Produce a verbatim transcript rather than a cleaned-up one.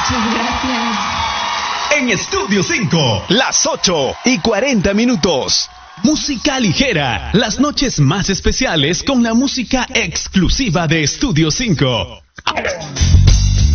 Muchas gracias. En Estudio cinco, las ocho y cuarenta minutos. Música ligera, las noches más especiales con la música exclusiva de Estudio cinco.